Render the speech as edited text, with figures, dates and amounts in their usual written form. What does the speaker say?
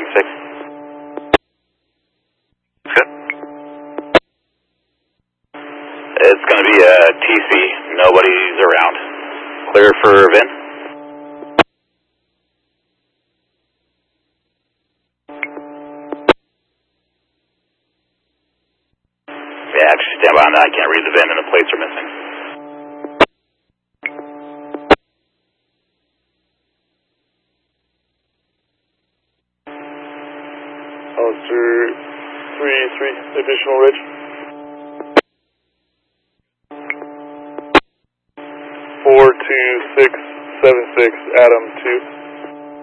6. Good. It's going to be a TC. Nobody's around. Clear for Vin. Yeah, just stand by on that. I can't read the VIN and the plates are missing. Hollister 3-3, additional Ridge. 42676, Adam 2.